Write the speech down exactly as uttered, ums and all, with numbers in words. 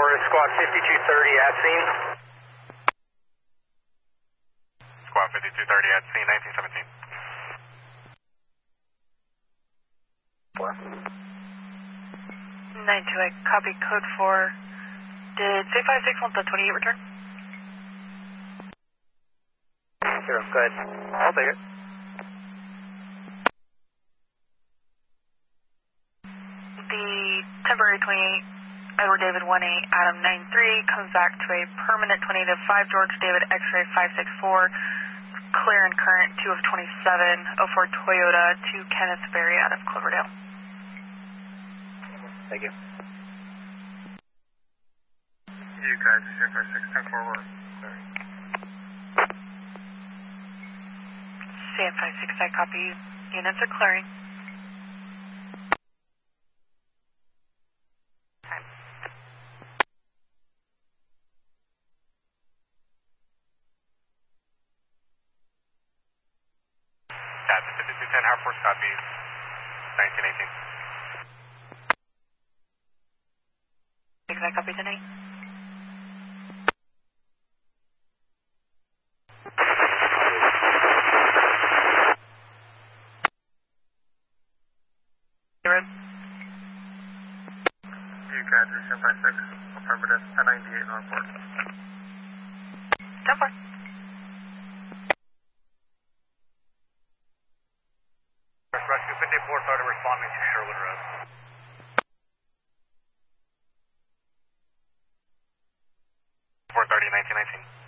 four, squad fifty-two thirty at scene. Squad fifty-two thirty at scene, nineteen seventeen. Four. nine two eight, copy code four. Did six five six want the twenty-eight return? Sure, go ahead. I'll take it. The temporary twenty-eight, Edward David one eight, Adam nine three, comes back to a permanent twenty to five, George David X-ray five six four, clear and current two of twenty-seven, oh four Toyota to Kenneth Berry out of Cloverdale. Thank you. You guys, zero five six, ten forward. C M five six, I copy. Units are clearing. That's fifty-two ten, Air Force copy, nineteen eighteen. Exact copy tonight. You guys, zero five six, affirmative, ten ninety-eight on board. ten four. Rescue fifty-four started responding to Sherwood Road. four thirty, nineteen nineteen.